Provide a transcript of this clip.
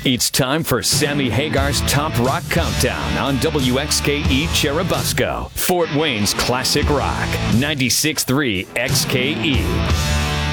It's time for Sammy Hagar's Top Rock Countdown on WXKE Cherubusco, Fort Wayne's classic rock, 96.3 XKE.